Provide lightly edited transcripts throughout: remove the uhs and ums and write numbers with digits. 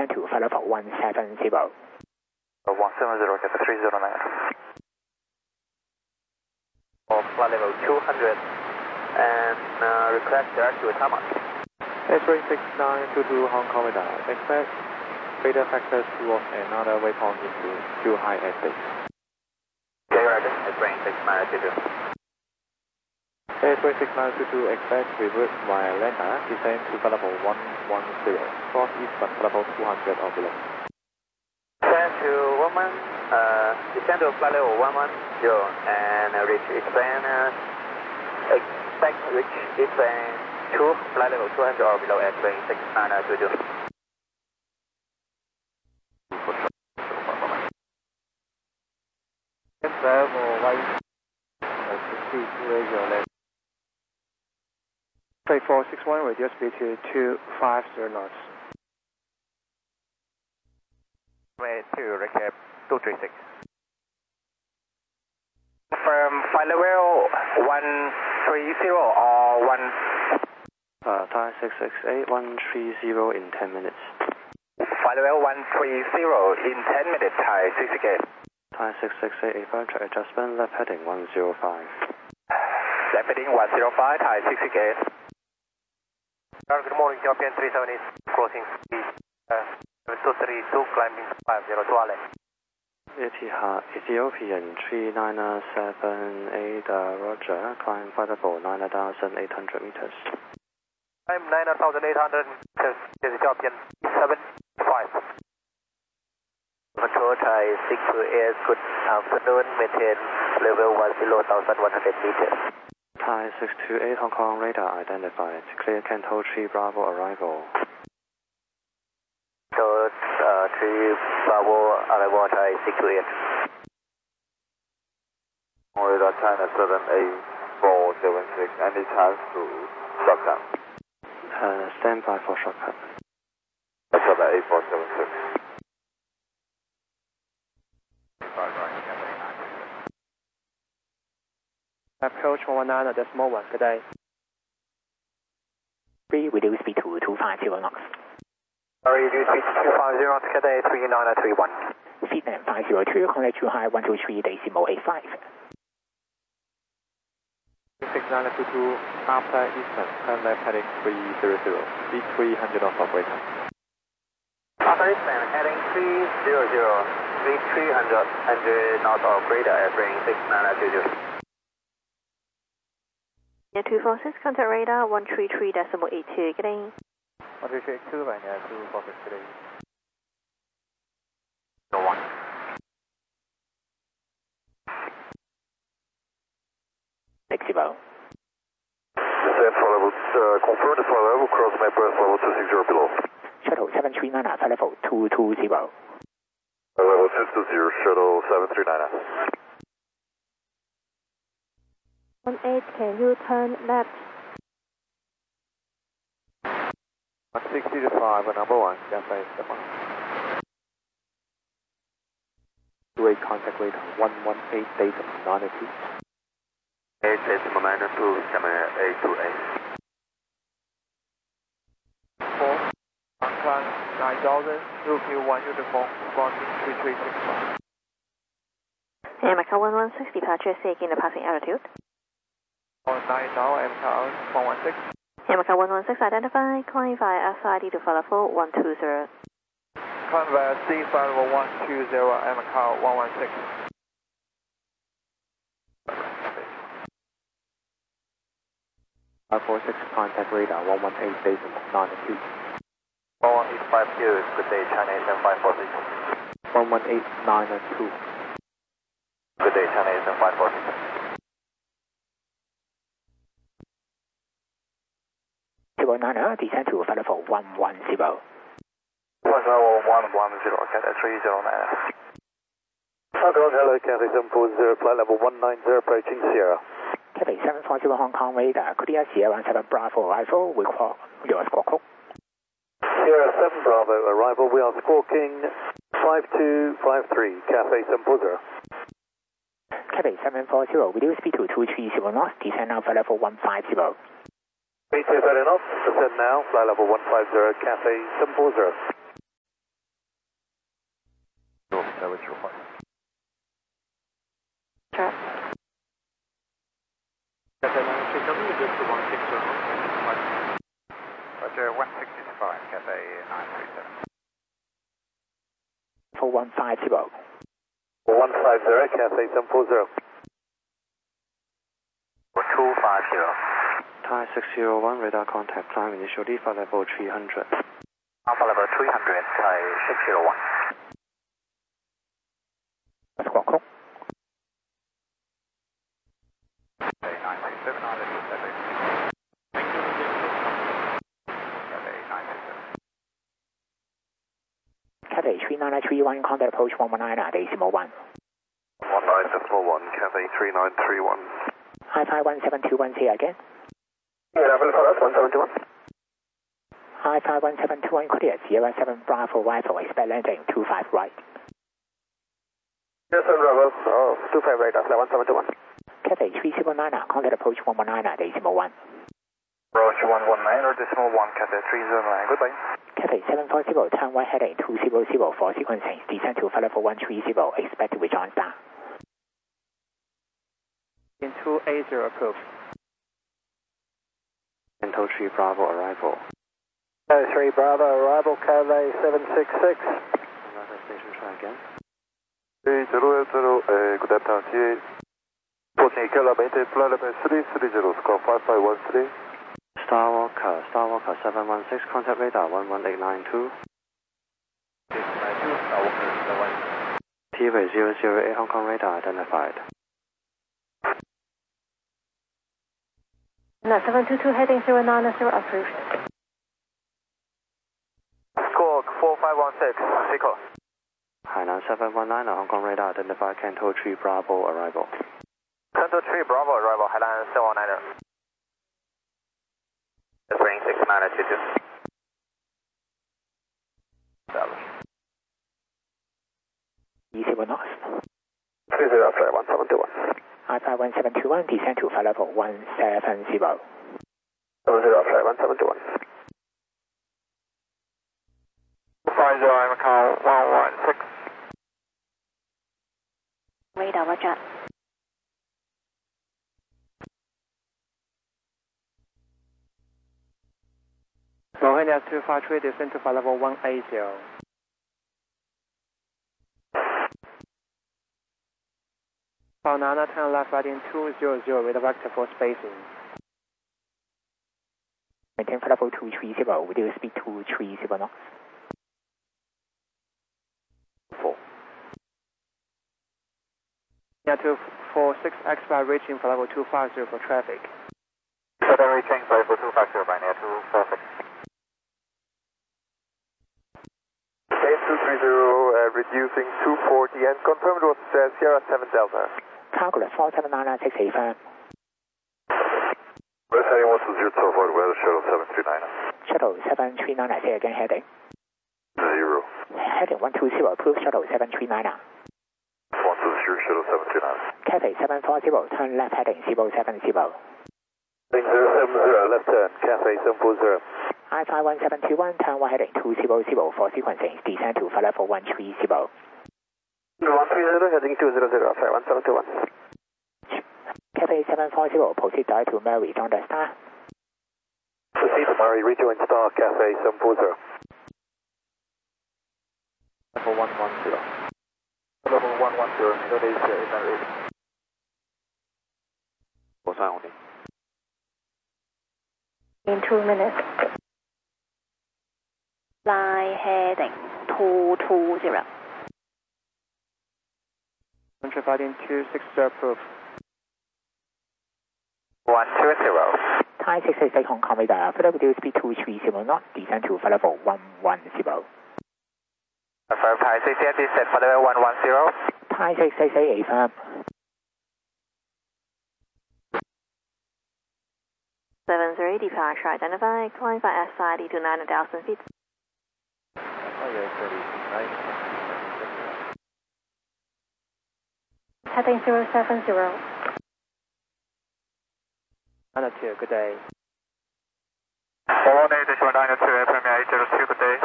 descend to flight level 170. 170, get the 309. Flight level 200 and request direct to tarmac. Spring 6922 Hong Kong radar. Expect radar factors towards another waypoint into too high airspace. Okay, roger. Spring 6922. Spring 6922 expect revert via Atlanta, descend to flight level 110, cross eastbound flight level 200 or below. Descend to descend to flight level 110 and reach Eastbound, expect reach Eastbound to flight level 200 or below at Spring 6922. Flight 461, reduce speed to 250 knots. Way to recap 236. From flight level 130 or 1... Thai 668, 130 in 10 minutes. Flight level 130 in 10 minutes, Thai 668. Thai 668, A5, track adjustment, left heading 105. Left heading 105, Thai 668. Good morning, Ethiopian 370, crossing speed 232, climbing 502 Ale. Etihad, Ethiopian 3978, Roger, climb flight level 9,800 meters. Climb 9,800 meters, Ethiopian 75. Control Thai 628, good afternoon, maintain level 10,100 meters. Thai 628, Hong Kong radar identified, clear Canto 3 Bravo arrival. So, 3 Bravo arrival Thai 628. Radar China 78476, any chance to shotgun? Stand by for shortcut. 8476. Approach 119.1, good day. Reduce speed to 250 knots. Reduce speed to 250 knots, good day, 3931. Seatman 502, contact too high 123.85. 6922, after Eastern, turn left heading 300, speed 300 knots operator. After Eastern, heading 300, speed 300 knots operator at Spring 6922. 246, contact radar 133.82, getting 13382, right now 246 today. 1. Flexible. Confirm the flight level, cross my press level 260 below. Shuttle 739, flight level 220. Level 220, shuttle 739. 18, can you turn left? 160 to 5, number 1, Cafe 7. 28 contact rate 118 data 92. 8 decimal 92, camera 828. 4, Anklang 9000, UQ1 uniform, responding 3365. Macau 116, departure seeking the passing altitude. 9 now, MCAO 116. Macau 116, identify, climb via SID to flight level 120. Climb via C flight level 120, MCAO 116. 546, contact radar 118 decimal 92. 11852, good day, China 7546. 11892. Good day, China 7546. 090, descend to flight level 110. Flight level 110, Cathay 309. Hello, Cathay 740, flight level 190, approaching Sierra. Cathay 740 Hong Kong radar, clear Sierra 7 Bravo arrival, we call your squawk code. Sierra 7 Bravo arrival, we are squawking 5253, Cathay 740. Cathay 740, reduce speed to 230 knots, descend now flight level 150. 3230 knots, descend now, flight level 150, Cathay 740. Roger, 165, Cathay 937. 4150. 150, Cathay 740. 250. Thai 601, radar contact, climb initially for level 300. Alpha level 300, Thai 601. Squawk Cook. Cathay 937, on the Cathay. Cathay 937. Cathay 3931, contact approach 119.1. 19.1, Cathay 3931. High 51721, say again. Yeah, level for us, 171. High 51721, clear, 07 Bravo Rifle, expect landing 25 right. Yes, sir, Bravo. 25 right, after 171. Cathay 309, contact approach 119.1. Roger 119 or decimal 1, Cathay 309, goodbye. Cathay 740, turn right heading 200 for sequencing, descend to flight level 130, expect to rejoin star. In 280 approved. Cento 3 Bravo arrival. 3 Bravo, arrival, Cathay 766. Another station, try again. 080, good afternoon, TA. Approaching kilometer, flight level 330, score 5513. Star Walker 716, contact radar 11892. 692, Star Walker 716. T-Way 008, Hong Kong radar identified. No, 722 heading 090 approved. Squawk 4516, Sequel. Hainan 719, Hong Kong radar identified, Canto 3 Bravo arrival. Canto 3 Bravo, arrival, Hainan 719. Spring 6922. Established. Easy one off. 30 after 171. High 51721, descend to flight level 170. 70 after 171. 50, Macau 116. Radar, roger. Mohania 253, descend to flight level 180. Nana 10 left riding 200 with a vector for spacing. Maintain flight level 230, with speed 230 knots. 4. Yeah, 246, expert reaching flight level 250 for traffic. Southern reaching flight level 250 by near 246. Okay, 230, reducing 240, and confirmed was Sierra 7 Delta. Cargo 47996 firm. West heading 120 for the weather, shuttle 739. Shuttle 739, say again heading. 0. Heading 120, approved shuttle 739. 120, shuttle 739. Cathay 740, turn left heading 070. 070, left turn, Cathay 740. High 51721, turn right heading 200 for sequencing, descend to flight level 130. 130, heading 200 after 171. Cathay 740, proceed direct to Mary, join the star. Proceed to Murray, rejoin star, Cathay 740. Level 110. Level 110, Indonesia 898. 435. In 2 minutes. Fly heading 220. Country fighting 260 approved. 120. Thai 666 Hong Kong radar, flight level speed 230 knots, descend to flight level 110. Affirm Thai 668, descend flight level 110. Thai 668 firm. 73 departure identified, climb by SID to 9,000 feet. Heading 070. Anna 2, good day. 418.92, Premier 802, good day.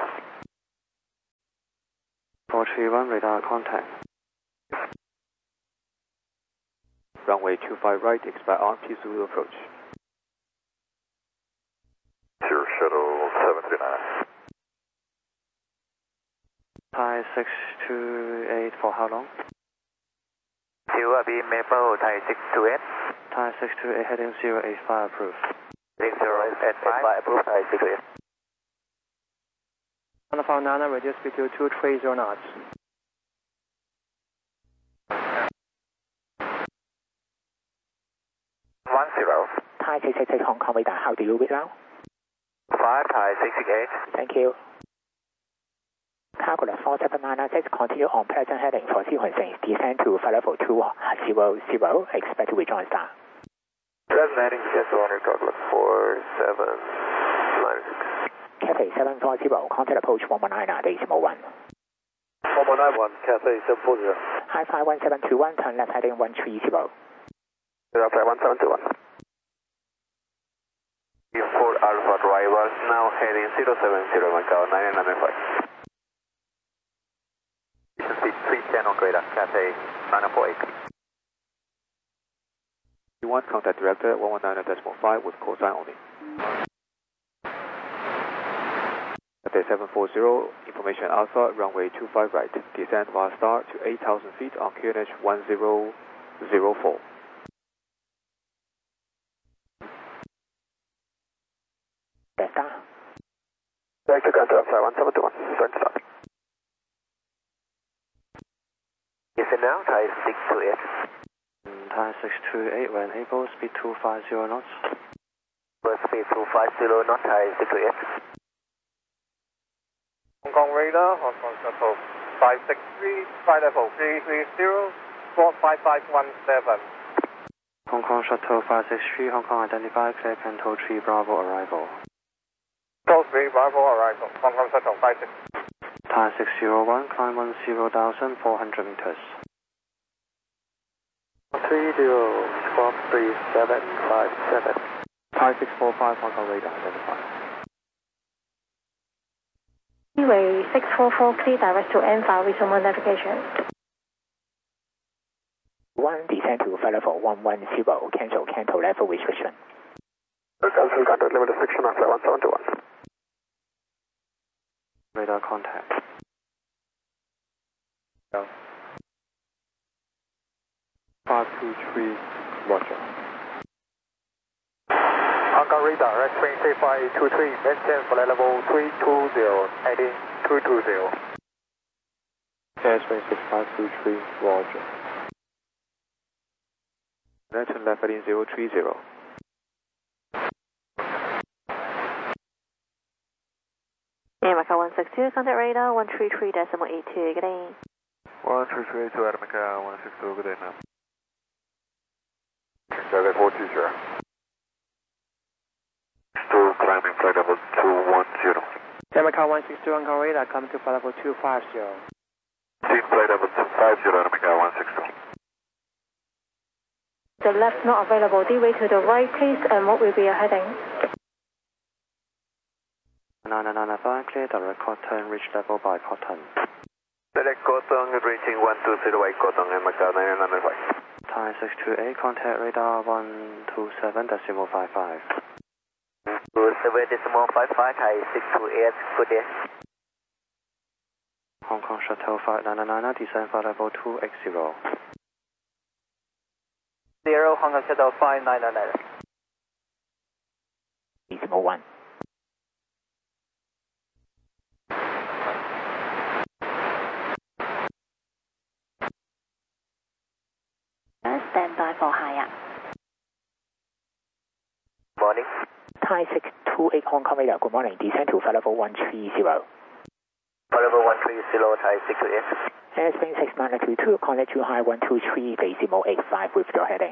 431, radar contact. Runway 25 right, expect on P Zulu approach. Thai 628 for how long? Silver Beam Maple, Thai 628. Thai 628 heading 085 approved. 6085 approved, Thai 628. Alpha Nana, reduce speed to 230 knots. 10. Thai 666 Hong Kong radar, how do you read now? 5 Thai 668. Thank you. Calculus 4796, continue on present heading for sequencing, descend to flight level 200, expect to rejoin star. Present heading, just 200, calculus 4796. Cathay 740, contact approach 119, decimal 1. 1191, Cathay 740. High 51721, turn left heading 130. 1721. 4 Alpha arrival, now heading 070, Macau 995. Speed 310 on radar, Cathay 948. You contact director 119.5 with call sign only. Cathay 740, information Alpha, runway 25 right, descend via star to 8,000 feet on QNH 1004. Star. Back to contact 5171, turn to start. Descend now, Thai 628. Thai 628, when able, speed 250 knots. First speed 250 knots, Thai 628. Hong Kong radar, Hong Kong shuttle 563, flight level 330, 45517. Hong Kong shuttle 563, Hong Kong identified, clear Canto 3 Bravo arrival. Canto 3 Bravo arrival, Hong Kong shuttle 56. Thai 601, climb 10,400 meters. 30, squawk 3757. Thai 645, Hong Kong radar identified. Seaway 644, clear direct to Enfield, resume navigation. 1, descend to flight level 110, cancel Canto level restriction. Cancel contact level restriction on flight 1721. Radar contact. 523, roger. Hong Kong radar, right wing 3523, maintain flight level 320, heading 220. Airspace 6523, roger. Turn left heading 030. Macau 162, contact radar 133.82, good day. 13382 at Macau 162, good day ma'am. Target 420. Still climbing flight level 210. Macau 162, Hong Kong radar, come to flight level 250. Team flight level 250 at Macau 162. The left not available, D-way to the right please, and what will be your heading? 995, clear direct Cotton, reach level by Cotton. Direct Cotton, reaching 120 Cotton and Macau 995. Thai 628, contact radar 127.55. 27.55, Thai 628, good day. Hong Kong shuttle 599, descend flight level 280. 0, Hong Kong shuttle 599. Decimal 1. Stand by for higher. Morning. Thai 628 Hong Kong radar, good morning, descend to flight level 130. Flight level 130, Thai 628. Airspace 6922, contact to high 123, decimal 85 with your heading.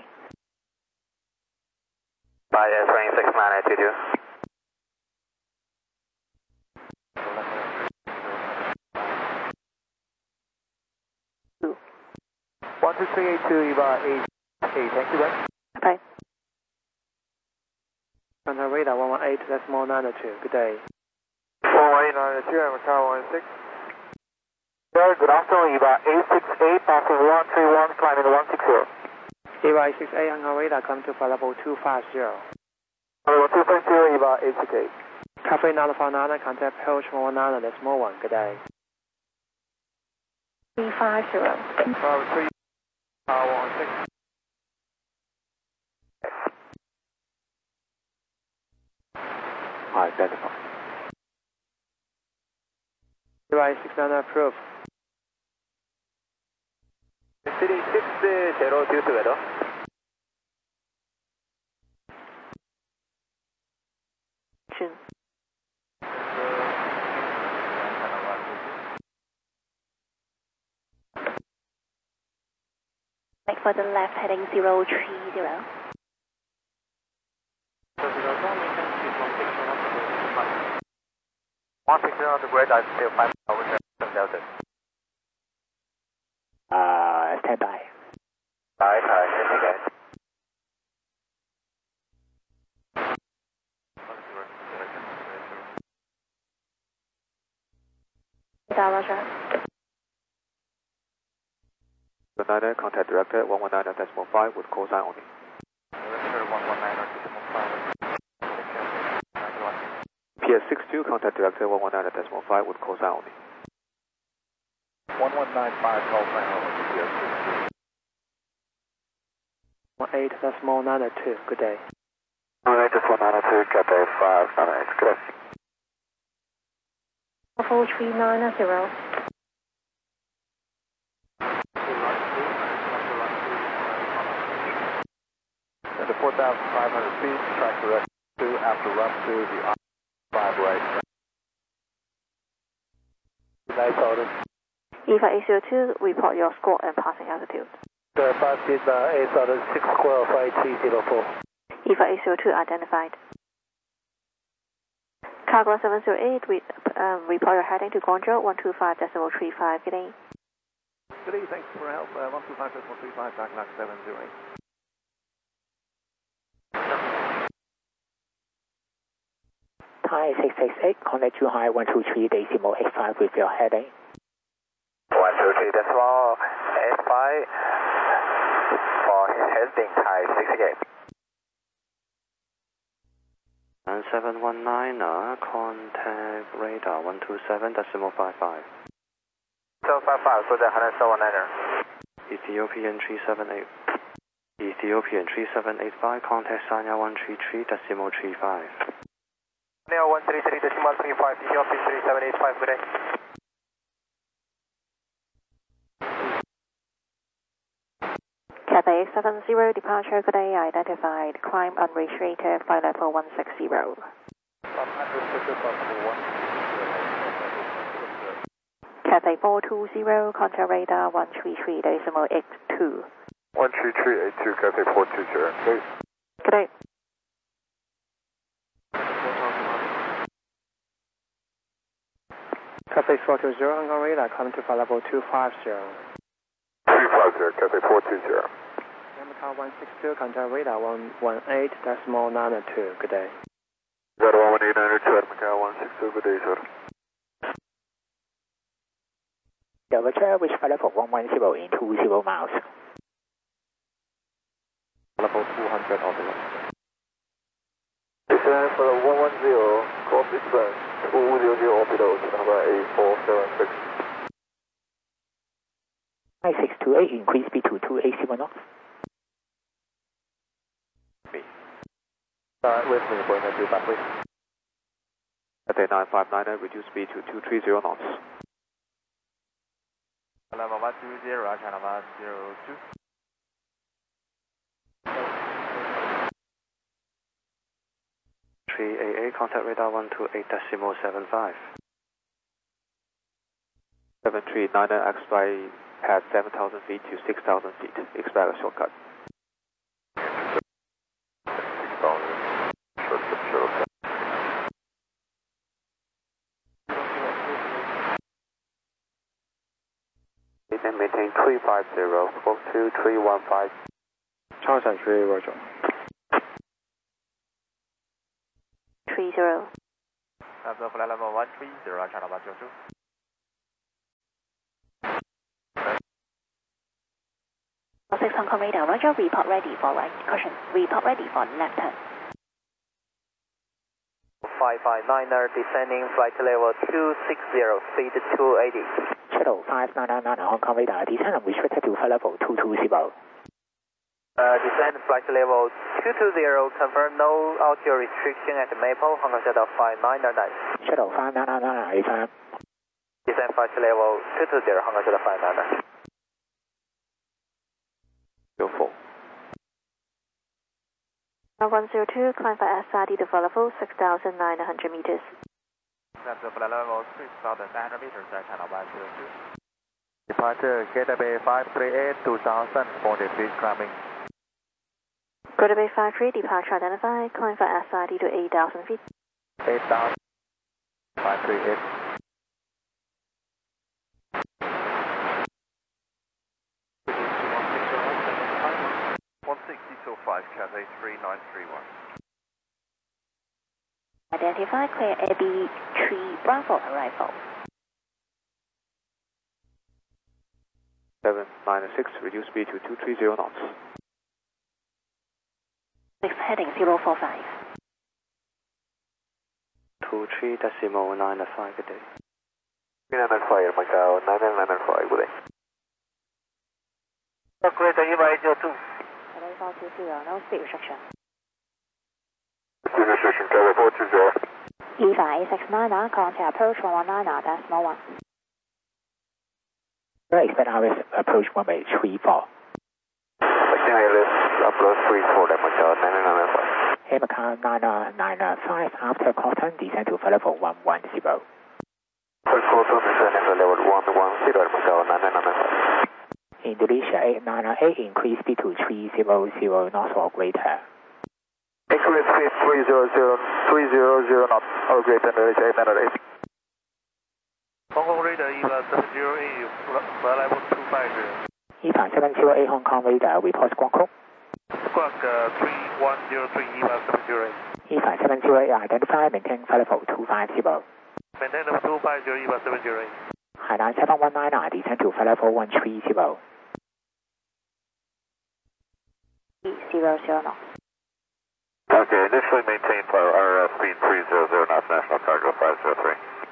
By airspace 6922. 12382, EVA 88, thank you, right? Okay. Contact radar 118, decimal 92, good day. 11892, Macau 16. Sir, good afternoon, EVA 868, passing 131, climbing 160. EVA 868, Hong Kong radar, come to flight level 250. Level 250, EVA 868. Cafe Nala Nana, contact approach 119, decimal 1, good day. 350. Bravo 3, on 6. Identify. UI 69 approved. City 60 due to weather. Make for the left heading 030. 160 on the grid, I still 5 hours from Delta. Stand by. Hi, thank you guys. Roger. The 9 contact director 119.5 with call sign only. PS62 contact director 119.5 with call sign only. 1195 call sign only. PS62. 18.902. Good day. 18.902, Cathay 598. Good day. 4390. At the 4,500 feet, track direct 2 after rough to the 5 right. Nice order. EVA 802, report your score and passing altitude. Verify speed by Ace order 6 Square 5304. EVA 802 identified. Cargo 708, report your heading to Guangzhou 125.35. Good day. Good day, thanks for help. 125.35, back knock 708. Thai 668, contact Zhuhai 123.85 with your heading. 123 decimal 85 for heading Thai 668. 9719, contact radar 127.55. 755, so the 179er. Ethiopian 378. Ethiopian 3785, contact Sanya 133.35. Neo 133.35, Ethiopian 3785, good day. Cathay 70, departure good day identified. Climb unrestricted, flight level 160. Cathay 420, contact radar 133.82. 13382, Cathay 420, please. Good day. Cathay 420, Hong Kong radar, coming to flight level 250. 250, Cathay 420. Yamaha 162, contact radar 118.902. Good day. Got 11892, Macau 162, good day, sir. Delta, which flight level 110 in 20 miles. Level 200 orbital. Descend for 110, cross distance 200 orbital, number 8476. 9628, increase speed to 280 knots. With me, going to do back, please. Cathay 959, reduce speed to 230 knots. Level 120, channel 102. AA, contact radar 128.75. 739 X by past 7,000 feet to 6,000 feet. Expect a shortcut. 6,000, shortcut. Maintain 350, spoke to 315. Charles and 3, Roger. 30. After flight level 130, channel 102. Six Hong Kong radar, Roger, report ready for right. Caution, report ready for left turn. 559er, descending flight level 260, speed 280. Shuttle 5999 Hong Kong radar, descend and restricted to flight level 220. Descend flight level 220, confirm no altitude restriction at Maple, Hong Kong Shuttle 5999. Shuttle 5999 affirm. Descend flight level 220, Hong Kong Shuttle 5999. 04. 102, climb for SRD to level 6,900 meters. That's the flight level 6,900 meters at channel 102. Departure Gateway 538, 2000, 43 climbing. Gateway 53, departure identified, climb for SRD to 8,000 feet. 8,000, 538. Cathay 3931. Identify, clear AB 3 Bravo arrival. 796, reduce speed to 230 knots. Next heading 045. 23.995, good day. 995, Macau, 9995, good day. Great, EVA 02. 420, no speed restriction. Speed restriction, Cathay 420. EVA 869, contact approach 119.1. Expect RS approach runway 34. Approach 34, Macau, 9995. Air Macau 9995, after Cotton, descend to flight level 110. Cotton, descending to level 110, Macau, 9995. Indonesia 898, increase speed to 300 knots or greater. Increase speed 300 knots or greater, Indonesia 898. Hong Kong radar EVA 708, flight level 250. EVA 708 Hong Kong radar, report squawk code. Squawk 3103, EVA 708. EVA 708, identify, maintain flight level 250. Maintain level 250, EVA 708. 海南7119, descend to flight level 130. 0 knots. Okay, initially maintain for RF speed 300 knots, national cargo 503.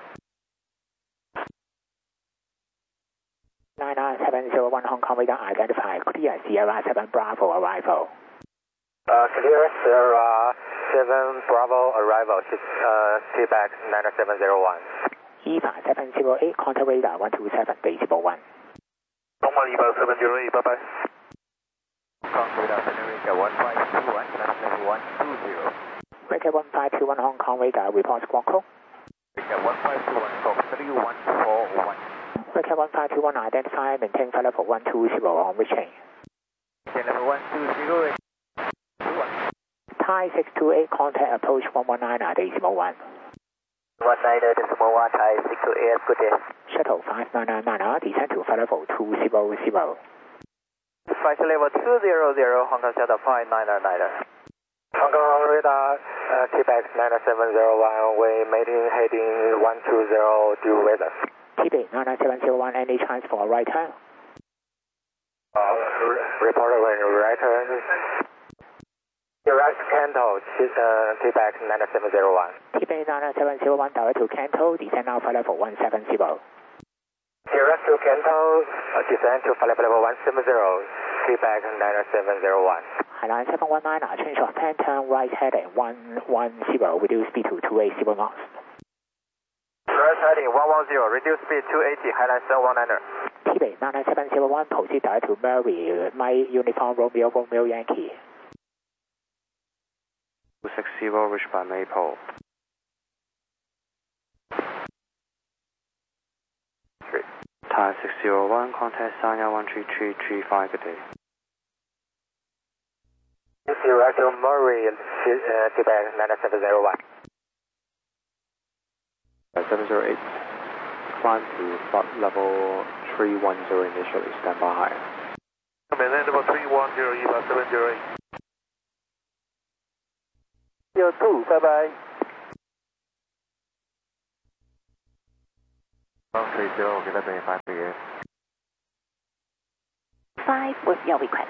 99701 Hong Kong radar, identify, clear Sierra 7 Bravo arrival. Clear Sierra 7 Bravo arrival, Quebec 9701. EVA 708, contact radar 127.1. Normal EVA 708, bye-bye. Hong Kong radar, America 1521, level 120. America 1521 Hong Kong radar, report squawk code. America 1521, squawk 3141. America 1521, identify, maintain flight level 120 on reaching. Maintain level 120, 21. Thai 628, contact approach 119.1. 19.1, Thai 628, good day. Shuttle 5999, descend to flight level 200. Flight level 200, Hong Kong Shuttle 5999. Hong Kong radar, Quebec 9701, we mating heading 120 due weather. Quebec 99701, any chance for a right turn? Reporter right turn. Direct Canto, Quebec 9701. Quebec 99701, direct to Canto, descend now flight level 170. Direct to Canto, descend to flight level 170, Quebec 9701. Hainan 719, change of plan, turn right heading 110, reduce speed to 280 knots. Right heading 110, reduce speed 280, Hainan 719. Quebec 99701, proceed direct to Murray, Mike Uniform Romeo Romeo Yankee. 260, reached by Maple. Thai 601, contact Sanya 13335, good day. Direct to Murray, Quebec 9701. 708, climb to flight level 310 initially, stand by higher. Maintain level 310, EVA 708. 02, bye-bye. 130, Gateway 538. 5 with your request.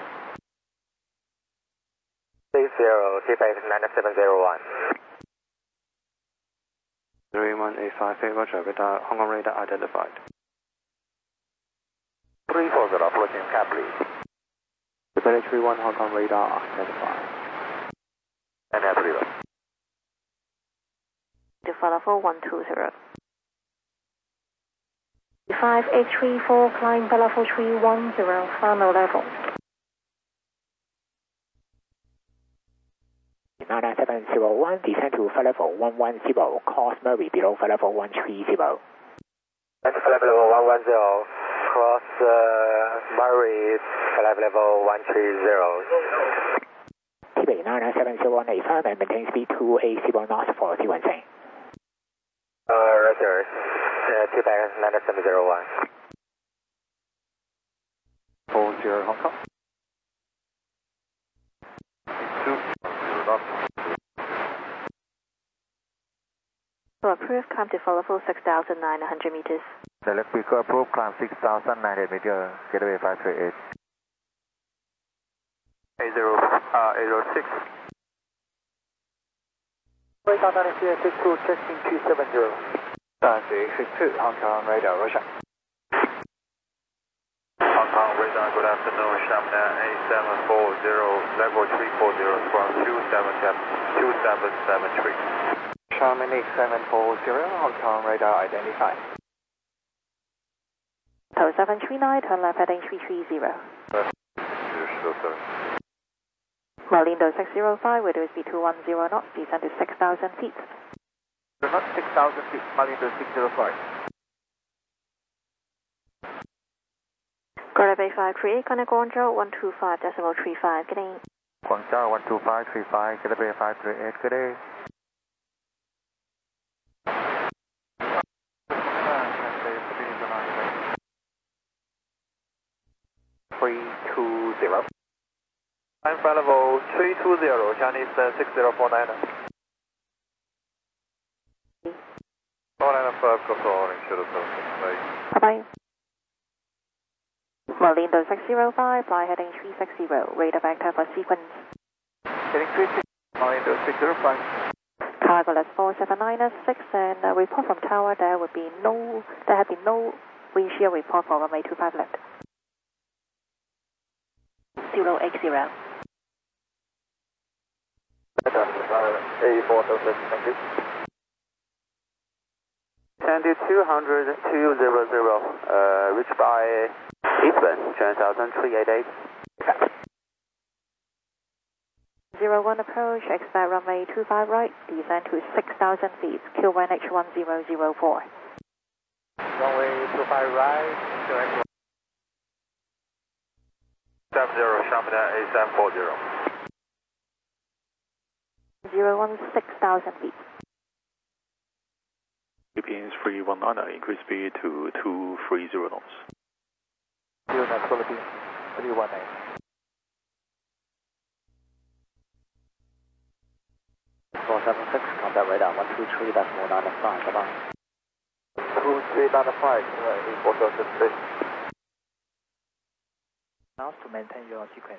30, Quebec 9701. 31858, roger, radar, Hong Kong radar identified. 340, approaching cap please. Quebec 31 Hong Kong radar identified. And April. To follow 4120. 5834, climb level 310, final level. 99701, descend to flight level 110, cross Murray below flight level 130. Flight level 110, cross Murray, flight level 130. TB 9970185 and maintain speed 280 knots for T10. Roger, Quebec 99701. 40 Hong Kong. So approved, climb to follow 6,900 meters. Select vehicle approved, climb 6,900 meters, getaway 538. 806. Radar 9362, checking 270. 9362 Hong Kong radar, roger. Hong Kong radar, good afternoon, Shamna 8740, level 340 from 2773. Charmin 8740 Hong Kong radar identified. Tower 739, turn left heading 330. Malindo 605, radio speed 210 knots, descend to 6,000 feet. Not 6,000 feet, Malindo 605. Greta Bay 538, connect Guangzhou 125.35, getting Guangzhou 12535, getaway 538, good day. 320. I'm flight level 320, Chinese 6049. 495, control, shuttle 768. bye-bye. Malindo 605, fly heading 360, radar vector for sequence. Heading 360, Malindo 605. Cargo less 47906, and report from tower, there have been no windshield report for runway 25 left. 080. 84, thank you. Sandy 200, 200, reached by Eastbourne, 10,388. 01 approach, expect runway 25 right, descend to 6,000 feet, Q1H 1004. Runway 25 right, 70, Shamina 8740. 01 6,000 feet. Philippines 319, increase speed to 230 knots. Unit Philippines 319. Contact radar 123.95, bye-bye. 2395, 8473. Now to maintain your sequence.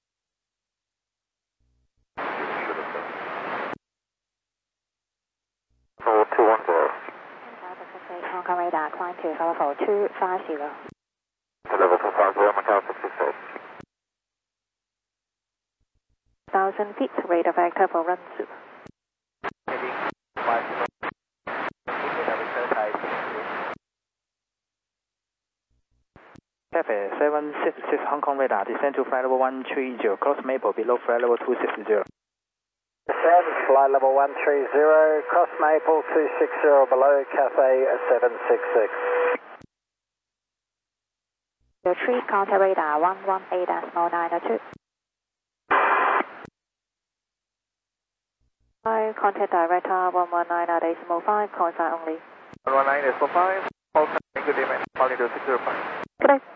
Oh, 210. Hong Kong radar, climb to level 250. Level 250, Macau 66. 1,000 feet, radar vector for run soup. Cafe 766 Hong Kong radar, descend to flight level 130, cross Maple below flight level 260. Descend, flight level 130, cross Maple 260 below Cafe 766. Retreat, contact radar 118.902. Contact director 119.5, call sign only. 119.5, call sign, good evening, Malindo 605. Good day.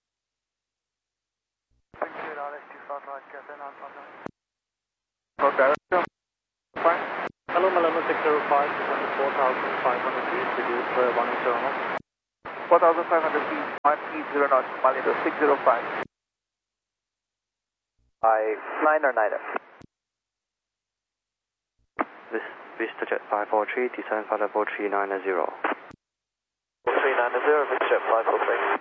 Thank you, RS255, Cafe 959. No director, fine. Hello, Malindo 605, 4,500 feet, reduce 180 knots. 4,500 feet, 180 knots, Malindo 605. By 9er. This VistaJet 543, descend flight level 390. 390, VistaJet 543.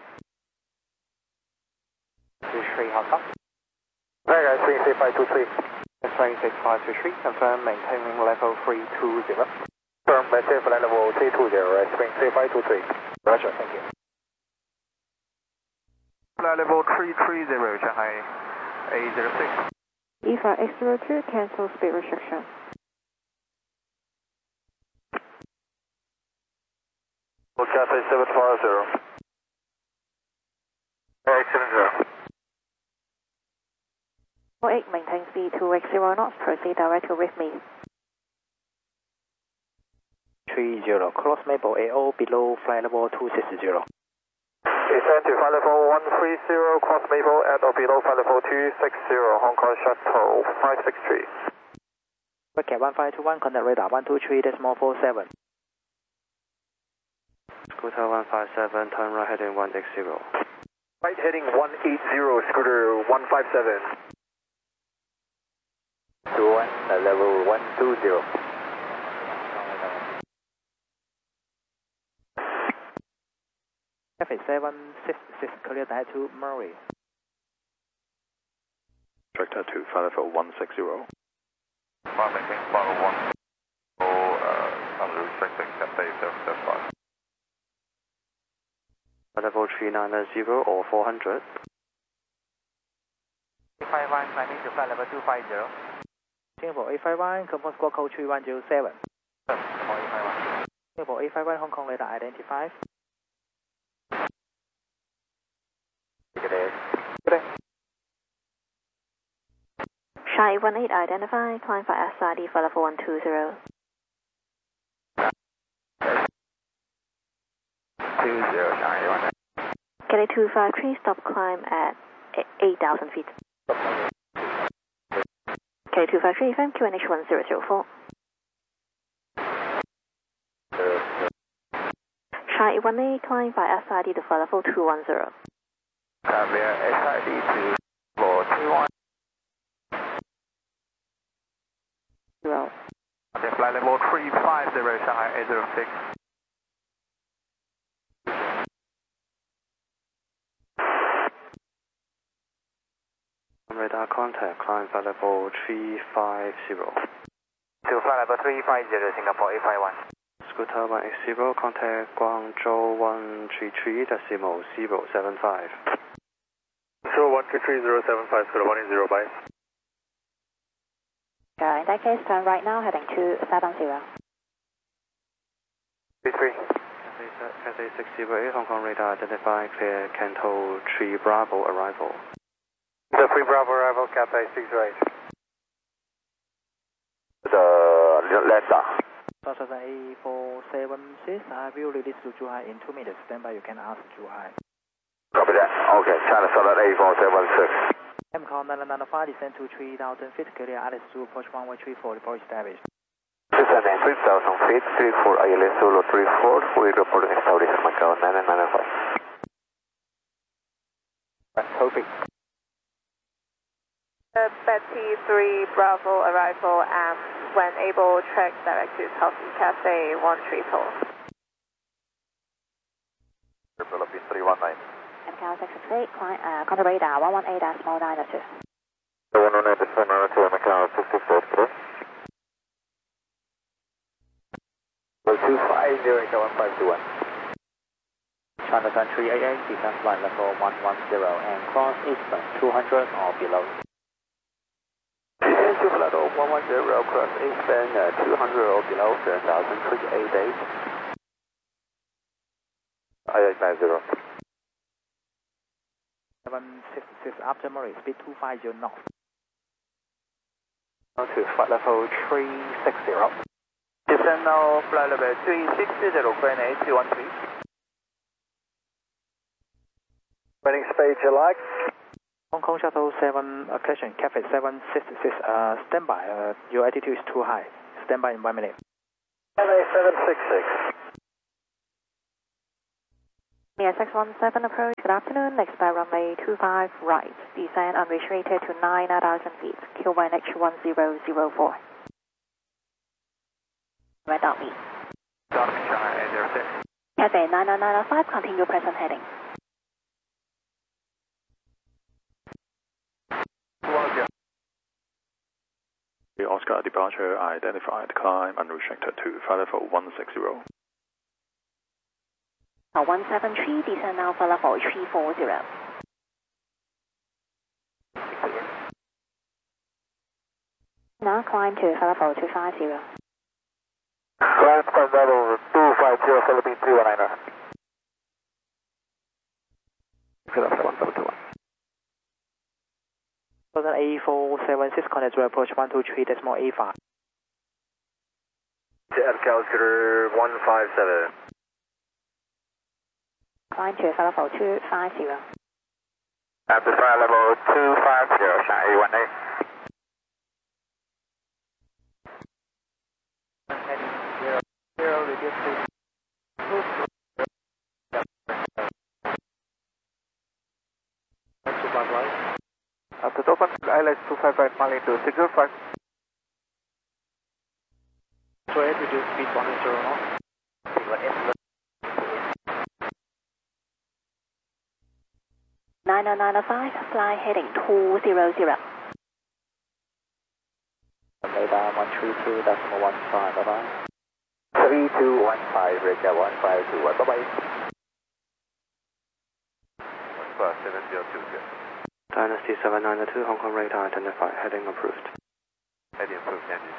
23 Hong Kong. Hi guys, 33523. Flying 6523, confirm maintaining level 320. Confirm, maintain flight level 320, right, spring 3523. Roger, thank you. Flight level 330, Shanghai A06. EFA X02, cancel speed restriction. Cathay 750. Excellent, 48, maintain speed 280 knots, proceed directly with me. 30, cross Maple AO below flight level 260. Descend to flight level 130, cross Maple at or below flight level 260, Hong Kong Shuttle 563. Cat 1521, contact radar 123.47. Scooter 157, turn right heading 180. Right heading 180, Scooter 157. To 1, level 120. Cathay 766, clear direct to Murray. Director to flight level 160. Maintain flight level 1. Under 66, Cathay 775. Level 390 or 400. 851, climbing to flight level 250. Singapore 851, confirm squawk code 3107. Singapore 851, Hong Kong radar identified. Good day. Shy 18 identified, climb for SID for level 120. 20, Shanghai 1. Cathay 253, stop climb at 8,000 feet. Cathay 253, FM QNH 1004. Shy 18, climb by SID to flight level 210. Clear SID to floor 21. Okay, flight level 350, Shanghai 806. Radar contact, climb flight level 350. To flight level 350, Singapore 851. Scooter 180, contact Guangzhou 133.075. Control 133.075, Scooter 180, bye. In that case, turn right now, heading to 70. 33. Cathay 608, Hong Kong radar identified, clear Canto 3 Bravo arrival. The 3 Bravo arrival, Cathay 608. The lander. Southwestern A476, I will release to Zhuhai in 2 minutes. Stand by, you can ask Zhuhai. Copy that. Okay, China Southern A476. MCall 9995, descend to 3,000 feet, clear Alice to approach runway 34, report established. Descending 3,000 feet, 34 ILS Zulu 34, we report established Macau 9995. Perfect. Betty 3 Bravo arrival and when able track direct to Southeast Cathay 134. Philippines 319. MCAL 668, contact radar 118.902. 119.902, Macau 64, 250, 151. China Sun 388, descend flight level 110 and cross eastbound 200 or below. Descend to flight level 110, cross eastbound 200 or below, 7,038. 8890. 766 after Murray, speed 250 knots. To flight level 360. Descend now, flight level 360, clear AC13. Running speed you like. Hong Kong Shuttle 7, attention, Cathay 766, stand by, your altitude is too high. Stand by in 1 minute. Cathay 766. Yeah, 617 approach, good afternoon, next by runway 25 right, descend unrestricted to 9,000 feet, QNH 1004. Red Army. Shanghai 806. Cathay 9995, continue present heading. The Oscar departure identified, climb unrestricted to flight level 160. 173, descend now for level 340. Now climb to level 250. Climb from level 250, Philippine 319er. Philadelphia 1721. A476, connect to approach 123.85. Calculator 157. Climb to level 250. After flight level 250, Shanghai 18. After open, ILS 255 Mali to signal 5. So 8, reduce speed 180 knots. 9995, fly heading 200. Radar 132.15, bye bye. 3215, Radar 1521, bye bye. 15702. Dynasty 792, Hong Kong radar identified, heading approved. Heading approved, engine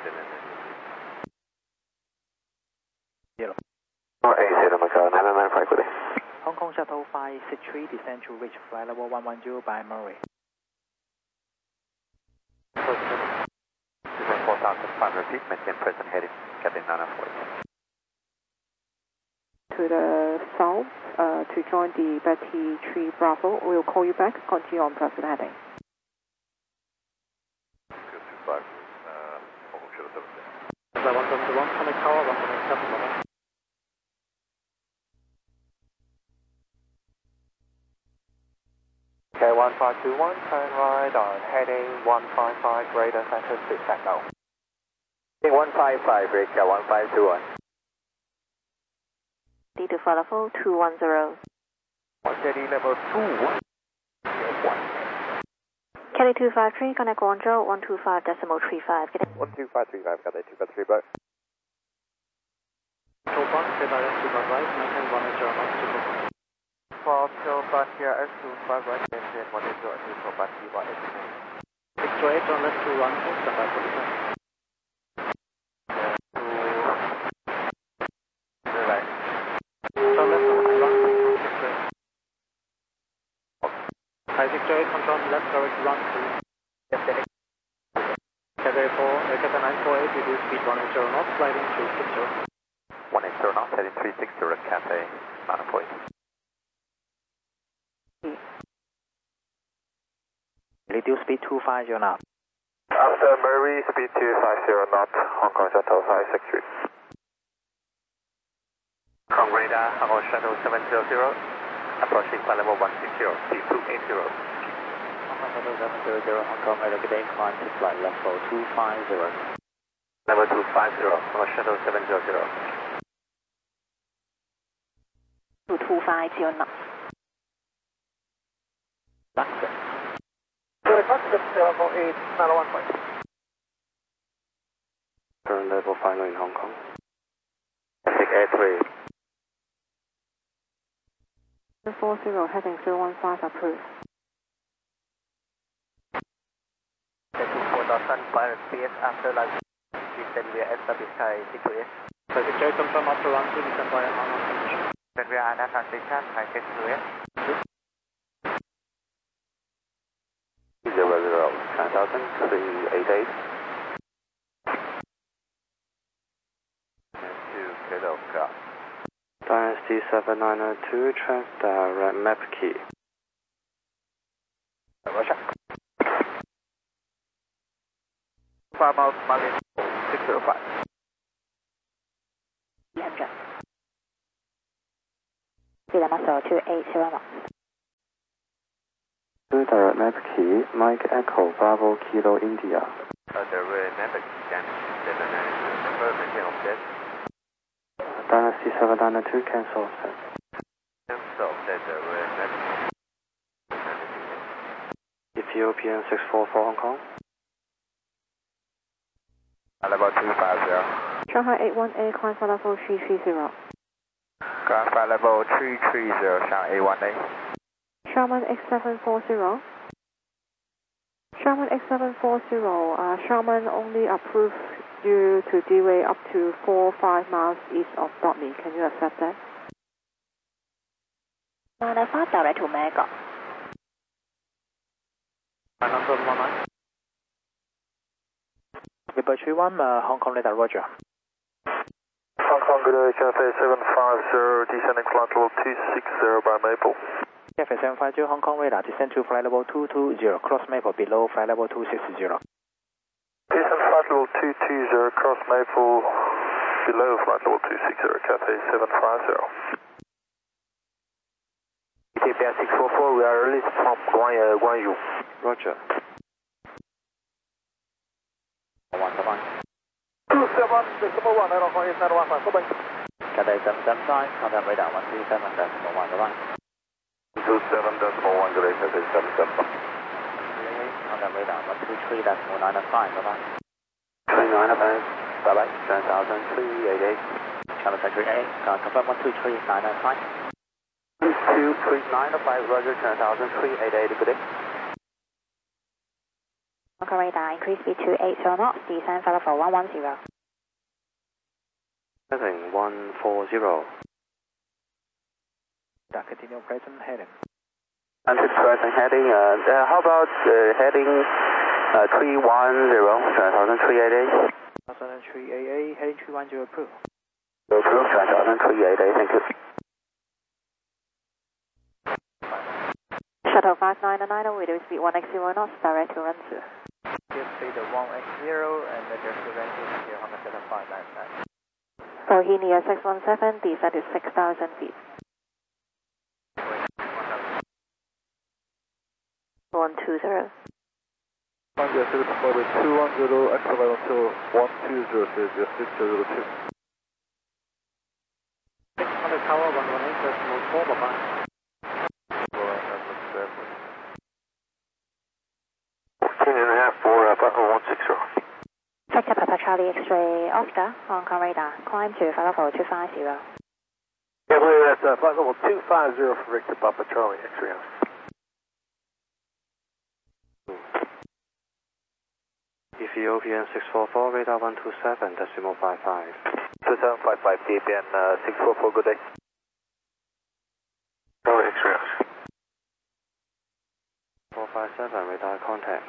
7. 0. A7 Macau 9995, good day. Hong Kong Shuttle 563, descend to reach flight level 110 by Murray. 4,500 feet, maintain present heading, Cathay 940. To the south, to join the Betty 3 Bravo. We'll call you back. Continue on present heading. 225, Hong Kong Shuttle 7. 171, connect tower 177, bye bye. Okay, 1521, turn right on heading 155, radar center 6 echo. 155, Radar 1521. D2 for level 210. 130 level 21. Kelly 253, connect Guangzhou 125.35. 12535, got that 253, bye. Chopin, radar 2 right, maintain 180 knots to go. For Chopin here, S25 right, maintain 180 to Chopin T1 628, turn left to run, stand by for descent. Turn left to run, 628. High 628, confirm left direct run to Cathay 948, reduce speed 180 knots, sliding 360. 180 knots, heading 360, Cathay 948. Reduce speed 250 knots. After Murray, speed 250 knots, Hong Kong Shuttle 563. Hong Kong radar, Hong Kong Shuttle 700, approaching flight level 160, T280. Hong Kong Shuttle 700, Hong Kong radar, good day, climb to flight level 250. Level 250, Hong Kong Shuttle 700. 250 knots. That's it. level 8, 901. Current level final in Hong Kong. 683. 40, heading 015 approved. 4,500 PS after lunch. Descend via SW Sky 628. So the J confirm after run to descend via Arnold condition. Descend via Arnold transition, Sky 628. 10,388. Dynasty 792, Transdirect map key. Roger. 5 miles, Mali 605. 300. Speed muscle 280 knots. Direct map key, Mike Echo Bravo Kilo India. The map scan 792, confirm maintain object. C792 cancel set. Cancel set, Ethiopian 644 Hong Kong. level 250. Shanghai 81A, climb for level 330. Ground flight level 330, Shanghai 81A. Sharman X740. Sharman X740, Sharman only approved you to delay up to 4-5 miles east of Bodmin. Can you accept that? 995 direct to Mega. Number 19. Vapor 31, Hong Kong radar, roger. Hong Kong, good day, Cafe 750, descending flight level 260 by Maple. Cafe 750, Hong Kong radar, descend to flight level 220, cross Maple, below flight level 260. Descend flight level 220, cross Maple, below flight level 260, Cafe 750. Ethiopian 644, we are released from Guanyu. Roger. 27.1, I don't know, it's not 1, go back. Cathay 775, contact radar 137.1, bye-bye. 27.1, good day, Cafe 775. Contact radar 123.995, bye-bye. 395. Bye-bye, 10,388. Channel Factory A, confirm 123.995. 123.995, roger, 10,388, good day. Hong Kong radar, increase speed to 80 knots, descend for level 110. Heading 140. Continue present heading. Present heading, how about heading 310, 10,388? 1003AA, heading 310 approved. Approved, 10,388, thank you. Shuttle 5990, we do speed 1x0 knots, direct to Renzi. Just speed 1x0 and there's the range here on the 7599. Bohemia 617, descend to 6,000 feet. 120. Yes, it is deployed 210, accelerate until 120, says yes, 6002. 600 tower 118.4, bye-bye. 14.5 for Papa 160. Victor Papa Charlie X-ray Oscar, Hong Kong radar, climb to flight level 250. Yeah, that's flight level 250 for Victor Papa Charlie X-ray. Ethiopian 644, radar 127.55. 2755, Ethiopian 644, good day. Charlie X-ray. 457, radar contact.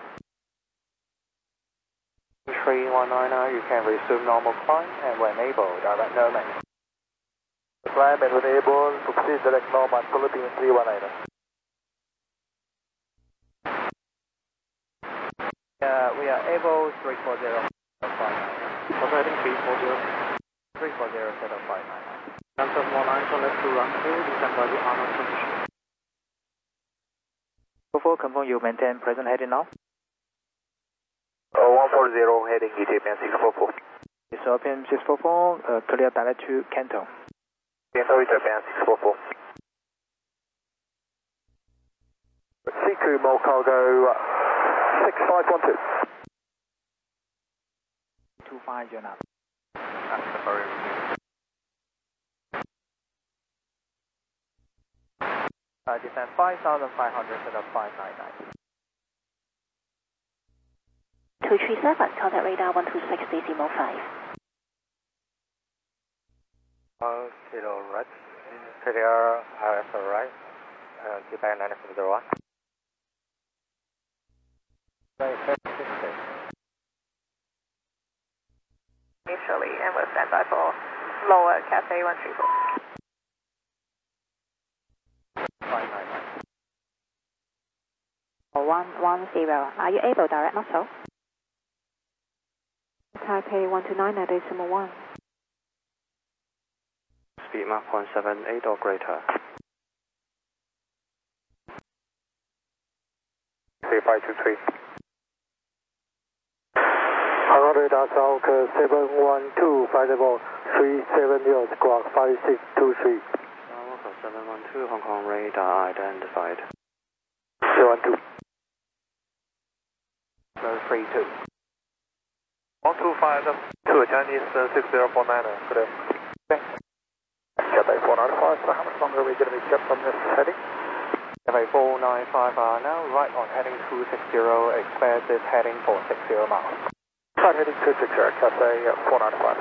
3199, you can resume normal climb and when able, direct normal. Climb and when able, proceed direct normal, Philippines 319. We are able 340. Heading 340. 340 set of 599. Number 19, select to run through, descend by the Arnold condition. 44, confirm you maintain present heading now. 140, heading Ethiopian 644. Ethiopian 644, clear direct to Canton. Canton Ethiopian 644. CQ Mole Cargo 6512. 25 you're not. Descend 5,500 set of 599. 237, contact radar 126.5. Kilo right, clear RF right, Japan 901. Initially, and we'll stand by for lower Cathay 134. 599. 110, are you able direct not so? Taipei 129.1. Speed Mach 178 or greater. 3523. Hong Kong radar South 712, flight level 370, squawk 5623. Local 712, Hong Kong radar identified. 712. 32. 125, Chinese 6049, good day. Cathay 495, so how much longer are we going to be kept on this heading? Cathay 495 are now right on heading 260, expect this heading for 60 miles. Right heading 260, Cathay 495.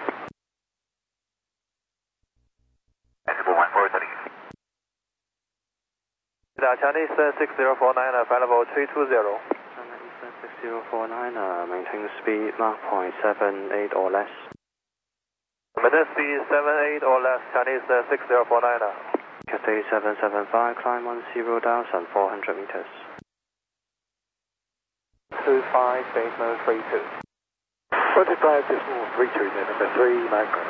Chinese 6049, flight level 320. China Eastern 6049, maintain speed Mach 0.78 or less. Maintain speed 78 or less, Chinese 6049. Cathay 775, climb 10,400 meters. 25, base mode 32. 25, decimal 32, then number 3, micro.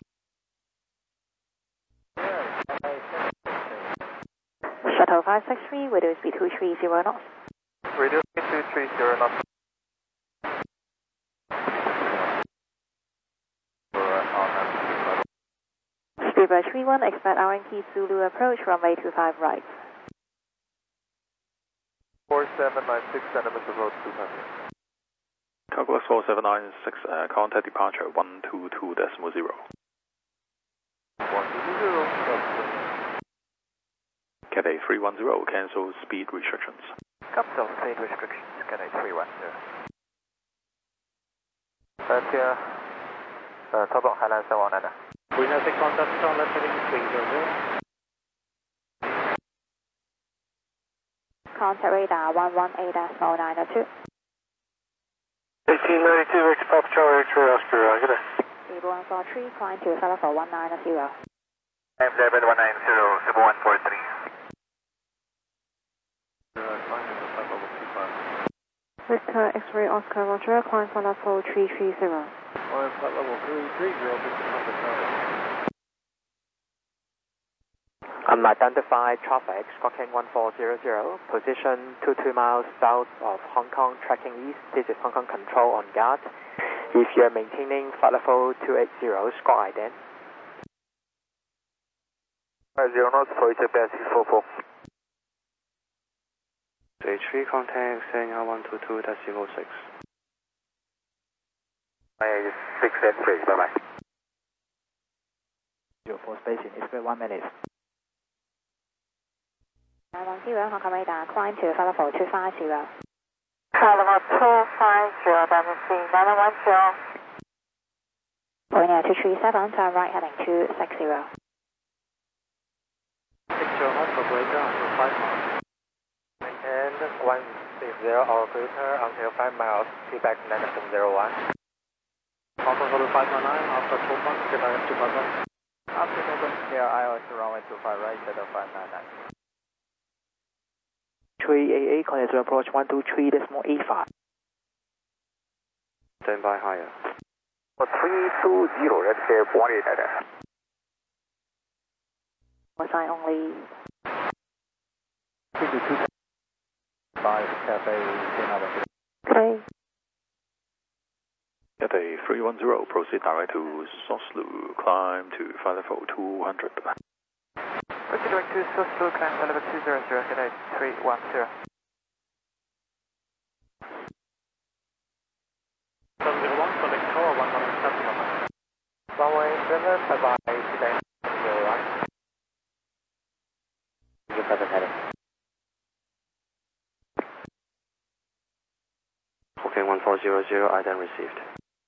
Shuttle 563, radio speed 230 knots. Radio 230 knots. Speedbird 31, expect RNT Zulu approach, runway 25 right. 4796 centimeters road 200. Calculus 4796, contact departure 122.0. 120. Cathay 310, cancel speed restrictions. Cancel speed restrictions, Cathay 310. Here, Tobok Highland 719. We have 6 contact on left heading 300. Contact radar 118.902. 1892, X Papa Charlie X-ray Oscar, good day. Table 143, climb to Fella for 190. M11 190, 7143. Victor X-ray Oscar Roger, climb for level 330. On flight level 330, Unidentified traffic, Squawking 1400, position 22 miles south of Hong Kong, tracking east. This is Hong Kong Control on guard. If you're maintaining flight level 280, squawk ident. 50 knots for HFS 44. Stage 3 contact, Sanya 122.06. 6 and 3, bye-bye. For station, expect 1 minute. 910, Hong Kong radar, climb to Fella for 250. Level 250, Dynasty 910. Point air 237, turn right heading 260. 60 knots for breaker until 5 miles. And 160 or greater until 5 miles, feedback negative 01. Hong Kong Total 519, after 2 months, feedback 251. After open here, IOS runway 25 right, set of 599. 3AA, contact to approach 123.85. Stand by higher. 320, that's here, 189. Was I only 5 Cathay 300. okay? Cathay 310, proceed direct to Soslu, climb to flight level 200. Proceed direct to Soslu, climb flight level 200, Cathay 310. 701, select tower 117. Runway 7, bye-bye, feedback 01. New present heading. Okay, 1400, ident received.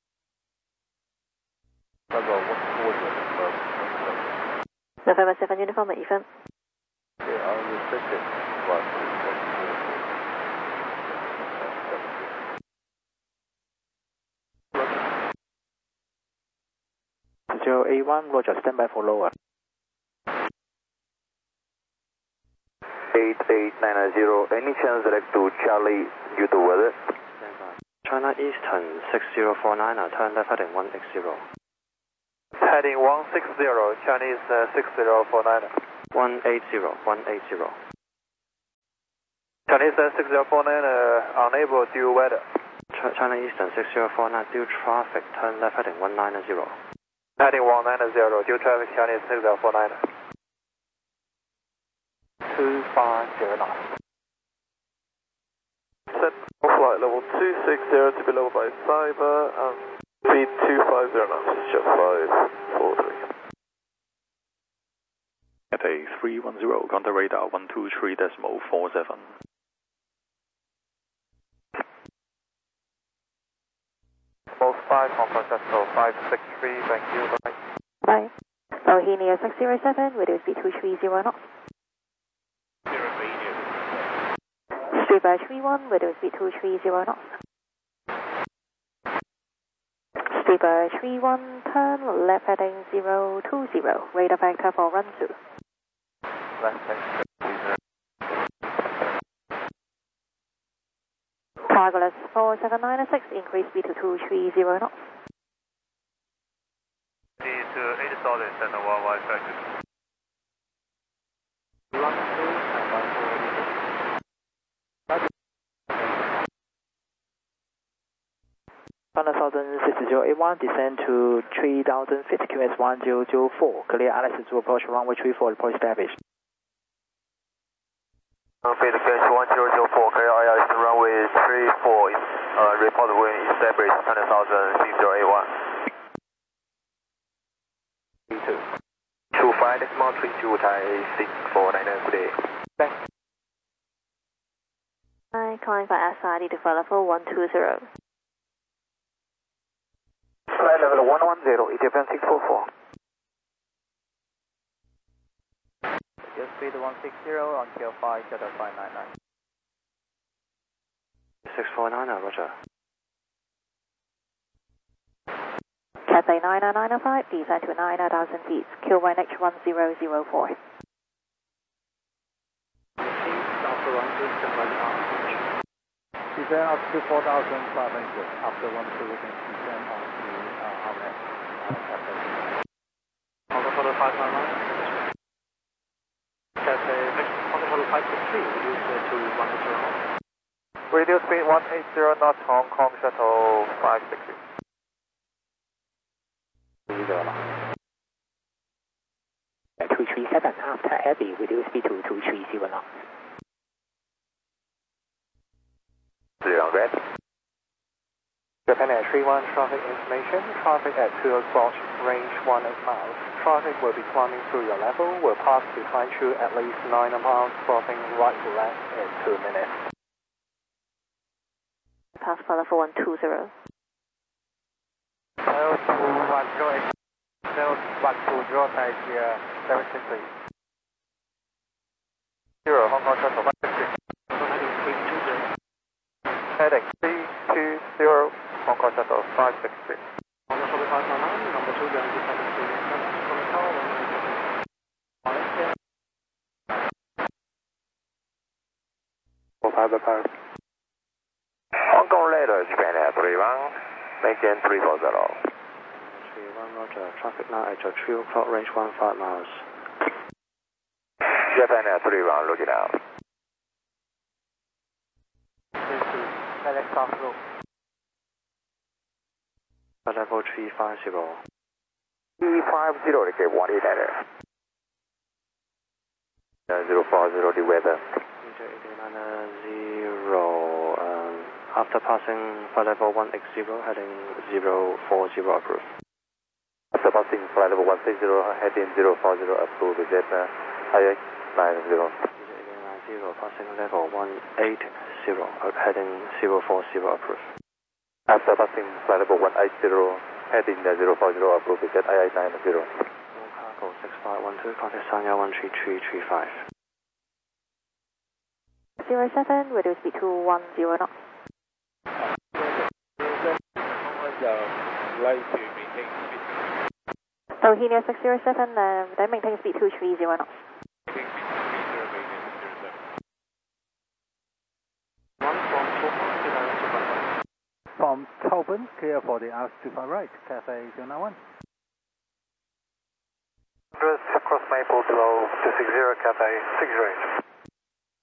November 7 uniform, even. They are restricted. What? A1, Roger, stand by for lower. 8890, any chance direct to Charlie due to weather? China Eastern 6049, turn left heading 180. Heading 160, Chinese 6049. 180. Chinese 6049, unable due weather. China Eastern 6049, due traffic, turn left heading 190. Heading 190, due traffic Chinese 6049. 250 knots. Set flight level 260 to be level by cyber and speed 250 knots, just 543. Cathay 310, contact radar 123.47. Both 5, Hong Kong Central 563, thank you, bye. Bye. Bohemia 607, radio speed 230 knots. Streetbird 31, radio speed 230 knots. Streetbird 31, turn left heading 020, radar vector for run 2. Left heading 020. Target 4796, increase speed to 230 knots. Speed to 8 solid and 1 wide traffic. Run 2 and run 6081, descend to 3050 QS 1004. Clear Alex to approach runway 34, report established. Flight QS 1004, clear ILS runway 34, report wind established 20,000 6081. 25 decimal 32 Thai 6499, good day. Hi, calling for SID to level 120. Flight level 110, Ethiopian 644. Just speed 160 until 5, Delta 599. 649, roger. Cathay 9995, descend to 9,000 feet, QNH 1004. After run 2, standby arm. Descend up to 4,500. After run 2, we can descend on to outlet. Hong Kong Total 599. Cathay, Hong Kong Total 563, reduce to 180. Radio speed 180 knots, Hong Kong Shuttle 560. 237 after Abbey, reduce speed to 230 knots. 3 on red. Japan Air 31, traffic information. Traffic at 2 o'clock, range 18 miles. Traffic will be climbing through your level. Will pass behind you at least 9 miles, crossing right to left in 2 minutes. Pass for level 120. L210, L120, Nigeria 763. 0, Hong Kong Shuttle 560. Heading 320, Hong Kong Shuttle 560. Hong Kong Shuttle 599, number 2, going to 737. Hong Kong radar, Japan Air 31, maintain 340. 31, roger. Traffic now at your 3 o'clock, range 15 miles. Japan Air 31, looking out. FedEx South Road. Level 350. 350, okay, 189. 040, the weather. 0, after passing flight level 180, heading 040, approved. After passing flight level 160, heading 040, approved, is that IA90? 0, passing level 180, heading 040, approved. After passing flight level 180, heading 040, approved, is that IA90? Cargo 6512, contact Sanya 13335. 07, radio speed 210 knots. Bohemia 607, then maintain speed 230 knots. From Tauben, clear for the R25 right, Cathay 091. Cross Maple below 260, Cathay 60.